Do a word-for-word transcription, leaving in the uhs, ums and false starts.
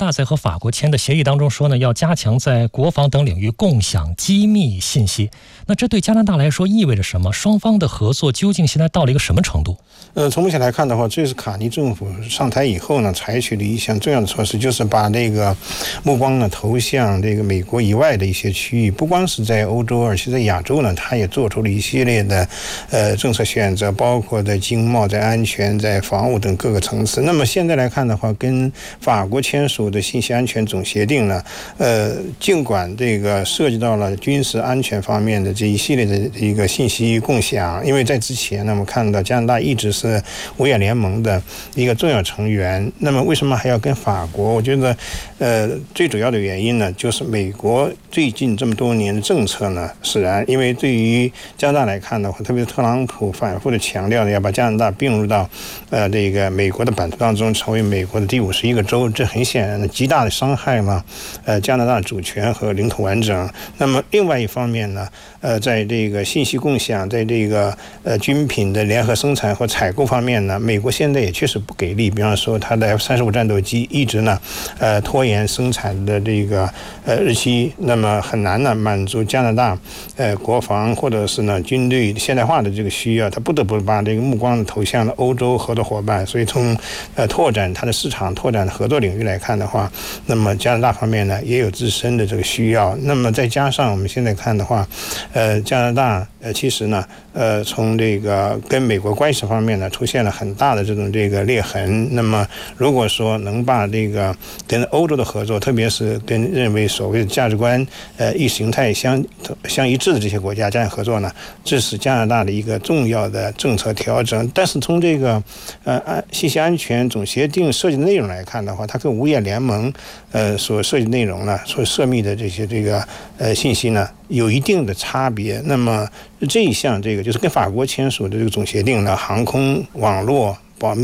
大在和法国签的协议当中说呢，要加强在国防等领域共享机密信息。那这对加拿大来说意味着什么？双方的合作究竟现在到了一个什么程度？ 呃，从目前来看的话，这是卡尼政府上台以后呢，采取的一项重要的措施，就是把这个目光呢投向这个美国以外的一些区域，不光是在欧洲，而且在亚洲呢，它也做出了一系列的呃政策选择，包括在经贸、在安全、在防务等各个层次。那么现在来看的话，跟法国签署的信息安全总协定呢，呃，尽管这个涉及到了军事安全方面的这一系列的一个信息共享，因为在之前呢，我们看到加拿大一直是五眼联盟的一个重要成员。那么为什么还要跟法国？我觉得，呃，最主要的原因呢，就是美国最近这么多年的政策呢，使然，因为对于加拿大来看的话，特别是特朗普反复的强调的要把加拿大并入到呃这个美国的版图当中，成为美国的第五十一个州，这很显然的极大的伤害了呃加拿大主权和领土完整。那么另外一方面呢，呃，在这个信息共享，在这个呃军品的联合生产和采购方面呢，美国现在也确实不给力。比方说，它的 F 三十五战斗机一直呢，呃，拖延生产的这个呃日期，那么很难呢满足加拿大呃国防或者是呢军队现代化的这个需要，它不得不把这个目光投向了欧洲合作伙伴。所以从呃拓展它的市场、拓展合作领域来看的话，那么加拿大方面呢也有自身的这个需要。那么再加上我们现在看的话，呃，加拿大呃其实呢呃从这个跟美国关系方面呢出现了很大的这种这个裂痕。那么如果说能把这个跟欧洲的合作，特别是跟认为所谓的价值观呃意识形态相相一致的这些国家加强合作呢，这是加拿大的一个重要的政策调整。但是从这个呃安信息安全总协定涉及的内容来看的话，它跟五眼联盟呃所涉及内容呢，所涉密的这些这个呃信息呢有一定的差别。那么这一项这个就是跟法国签署的这个总协定呢，航空网络保密